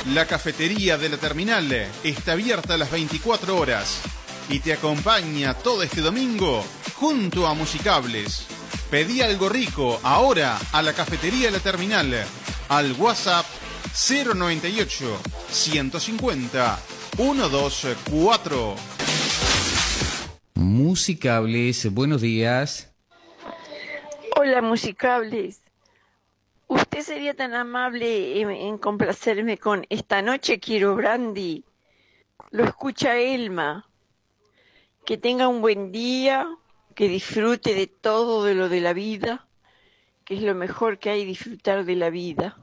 La cafetería de la terminal está abierta a las 24 horas y te acompaña todo este domingo junto a Musicables. Pedí algo rico ahora a la cafetería de la terminal al WhatsApp 098 150 124. Musicables, buenos días. Hola, Musicables. ¿Usted sería tan amable en complacerme con Esta noche quiero brandy? Lo escucha Elma. Que tenga un buen día, que disfrute de todo de lo de la vida, que es lo mejor que hay, disfrutar de la vida.